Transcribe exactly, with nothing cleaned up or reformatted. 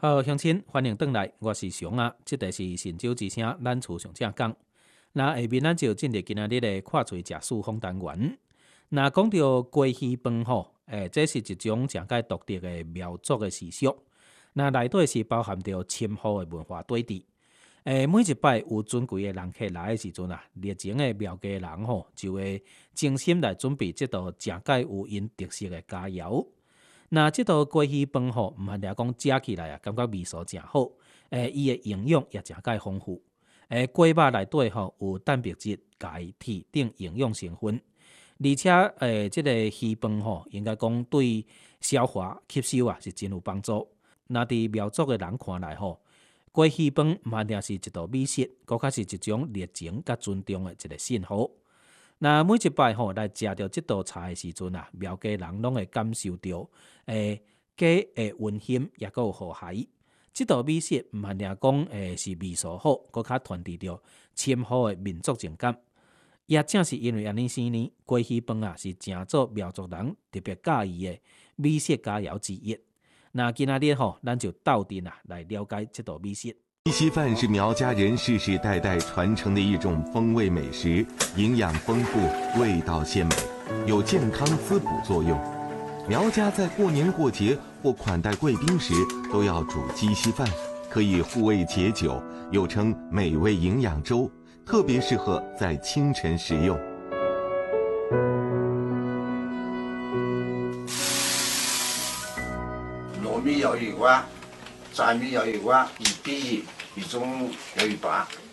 好，乡亲，欢迎回来，我是熊啊。这个是神州之声，咱厝上正讲。那下面咱就进入今仔日的看嘴食书访单元。那讲到鸡鱼饭吼，诶，这是一种诚介独特的苗族的习俗。那内底是包含着深厚的文化对峙。诶，每一摆有尊贵的人客来的时阵啊，热情的苗家人吼，就会精心来准备这道诚介有因特色的佳肴。那即道鸡鱼饭吼，毋限定讲食起来啊，感觉味素诚好，诶，伊的营养也诚介丰富。诶，鸡肉内底吼有蛋白质、钙、铁等营养成分，而且诶，即、个鱼饭吼，应该讲对消化吸收啊是真有帮助。那伫苗族的人看来吼，鸡鱼饭毋限定是一道美食，更较是一种热情甲尊重的一个信号。那每一摆吼来食着即道菜的时阵啊，苗家人拢会感受到诶鸡的温馨，也阁有和谐。即道美食毋限定讲诶是味素好，阁较传递着深厚的民族情感。也正是因为安尼生呢，鸡鱼饭啊是诚做苗族人特别介意的美食佳肴之一。那今仔日吼，咱就斗阵啊来了解即道美食。 鸡稀饭是苗家人世世代代传承的一种风味美食，营养丰富，味道鲜美，有健康滋补作用。苗家在过年过节或款待贵宾时，都要煮鸡稀饭，可以护胃解酒，又称美味营养粥，特别适合在清晨食用。 糯米鱿鱼瓜、炸米鱿鱼瓜、一比一，一种鱿鱼粑。